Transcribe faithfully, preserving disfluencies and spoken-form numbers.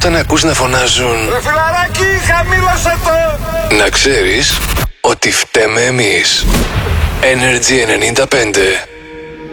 όταν ακούς να φωνάζουν Ρε φιλαράκι, χαμήλωσε το! να ξέρεις ότι φταίμε εμείς. Energy ενενήντα πέντε.